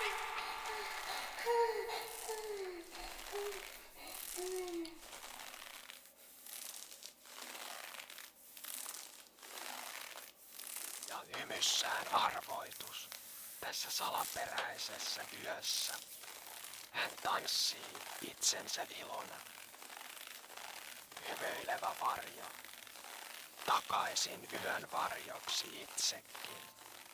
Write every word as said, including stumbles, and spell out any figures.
Ja hymyssään arvoitus tässä salaperäisessä yössä. Hän tanssii itsensä ilona. Hymyilevä varjo, takaisin yön varjoksi itsekin.